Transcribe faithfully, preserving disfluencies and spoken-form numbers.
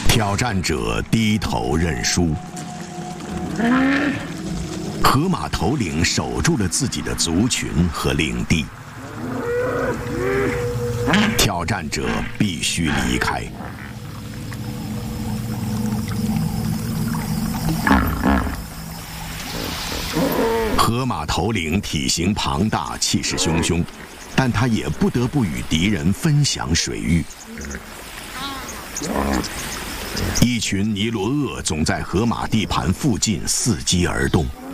挑战者低头认输。河马头领守住了自己的族群和领地，挑战者必须离开。河马头领体型庞大，气势汹汹，但他也不得不与敌人分享水域。一群尼罗鳄总在河马地盘附近伺机而动。